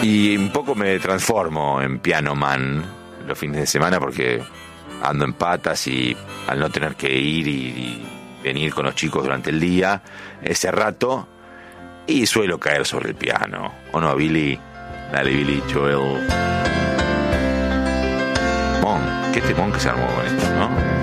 Y un poco me transformo en piano man los fines de semana porque ando en patas y al no tener que ir y venir con los chicos durante el día, ese rato, y suelo caer sobre el piano. ¿O no, Billy? Dale, Billy Joel. Qué temón que se armó con esto, ¿no?